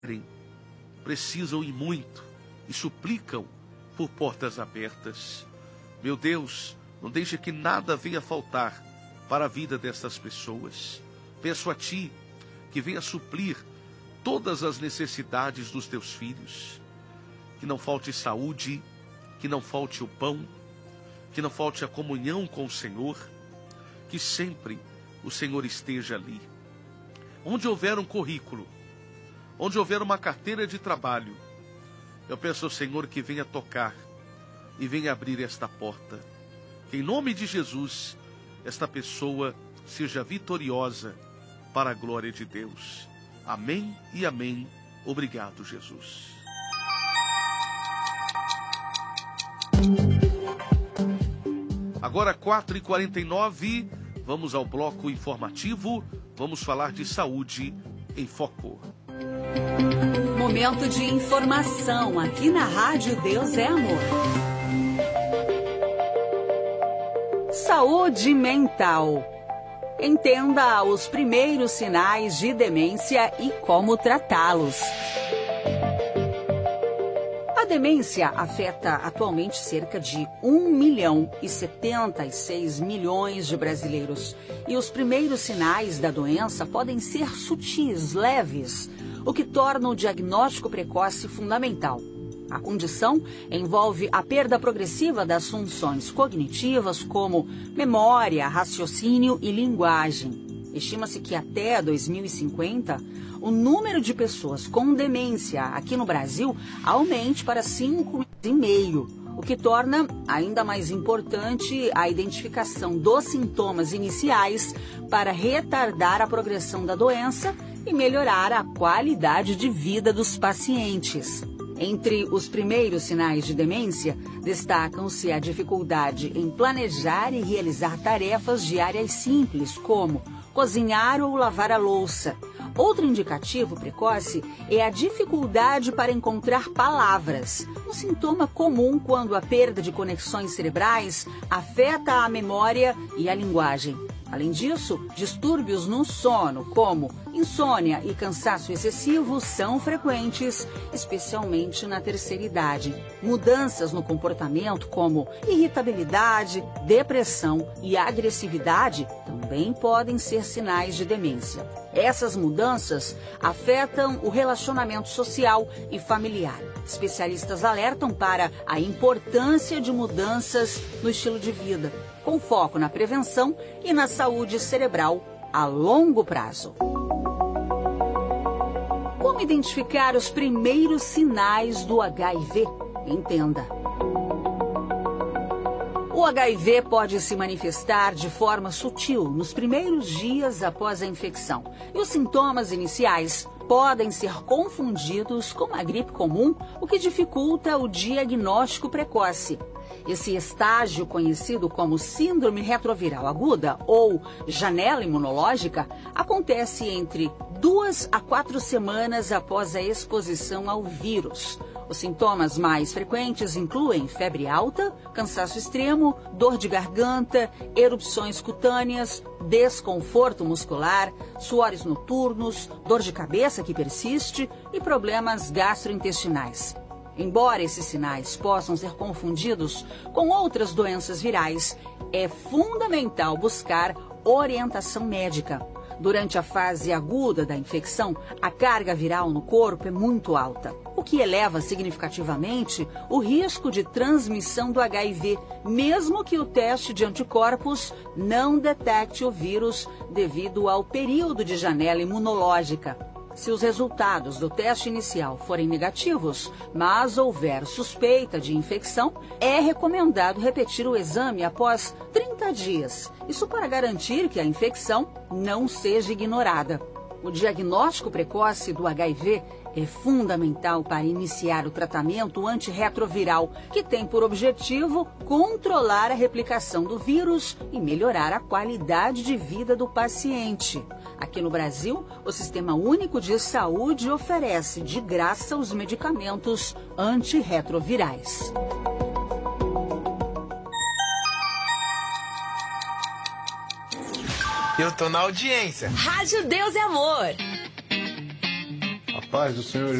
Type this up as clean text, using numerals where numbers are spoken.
precisam e muito, e suplicam por portas abertas. Meu Deus, não deixe que nada venha faltar para a vida dessas pessoas. Peço a Ti que venha suprir todas as necessidades dos Teus filhos. Que não falte saúde, que não falte o pão, que não falte a comunhão com o Senhor, que sempre o Senhor esteja ali. Onde houver um currículo, onde houver uma carteira de trabalho, eu peço ao Senhor que venha tocar e venha abrir esta porta. Que em nome de Jesus, esta pessoa seja vitoriosa para a glória de Deus. Amém e amém. Obrigado, Jesus. Agora 4h49, vamos ao bloco informativo. Vamos falar de saúde em foco. Momento de informação aqui na Rádio Deus é Amor. Saúde mental. Entenda os primeiros sinais de demência e como tratá-los. A demência afeta atualmente cerca de 1.076.000.000 de brasileiros. E os primeiros sinais da doença podem ser sutis, leves, o que torna o diagnóstico precoce fundamental. A condição envolve a perda progressiva das funções cognitivas como memória, raciocínio e linguagem. Estima-se que até 2050, o número de pessoas com demência aqui no Brasil aumente para 5,5 milhões, o que torna ainda mais importante a identificação dos sintomas iniciais para retardar a progressão da doença e melhorar a qualidade de vida dos pacientes. Entre os primeiros sinais de demência, destacam-se a dificuldade em planejar e realizar tarefas diárias simples, como cozinhar ou lavar a louça. Outro indicativo precoce é a dificuldade para encontrar palavras, um sintoma comum quando a perda de conexões cerebrais afeta a memória e a linguagem. Além disso, distúrbios no sono, como insônia e cansaço excessivo, são frequentes, especialmente na terceira idade. Mudanças no comportamento, como irritabilidade, depressão e agressividade, também podem ser sinais de demência. Essas mudanças afetam o relacionamento social e familiar. Especialistas alertam para a importância de mudanças no estilo de vida, com foco na prevenção e na saúde cerebral a longo prazo. Como identificar os primeiros sinais do HIV? Entenda. O HIV pode se manifestar de forma sutil nos primeiros dias após a infecção, e os sintomas iniciais podem ser confundidos com a gripe comum, o que dificulta o diagnóstico precoce. Esse estágio, conhecido como síndrome retroviral aguda ou janela imunológica, acontece entre 2 a 4 semanas após a exposição ao vírus. Os sintomas mais frequentes incluem febre alta, cansaço extremo, dor de garganta, erupções cutâneas, desconforto muscular, suores noturnos, dor de cabeça que persiste e problemas gastrointestinais. Embora esses sinais possam ser confundidos com outras doenças virais, é fundamental buscar orientação médica. Durante a fase aguda da infecção, a carga viral no corpo é muito alta, o que eleva significativamente o risco de transmissão do HIV, mesmo que o teste de anticorpos não detecte o vírus devido ao período de janela imunológica. Se os resultados do teste inicial forem negativos, mas houver suspeita de infecção, é recomendado repetir o exame após 30 dias. Isso para garantir que a infecção não seja ignorada. O diagnóstico precoce do HIV é fundamental para iniciar o tratamento antirretroviral, que tem por objetivo controlar a replicação do vírus e melhorar a qualidade de vida do paciente. Aqui no Brasil, o Sistema Único de Saúde oferece de graça os medicamentos antirretrovirais. Eu tô na audiência. Rádio Deus é Amor. paz do Senhor